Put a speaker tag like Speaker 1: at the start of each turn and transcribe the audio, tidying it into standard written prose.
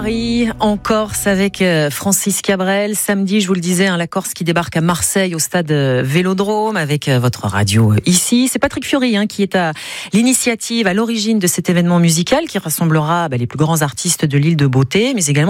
Speaker 1: Paris, en Corse avec Francis Cabrel. Samedi, je vous le disais, la Corse qui débarque à Marseille au stade Vélodrome avec votre radio ici. C'est Patrick Fiori qui est à l'initiative, à l'origine de cet événement musical qui rassemblera les plus grands artistes de l'île de Beauté, mais également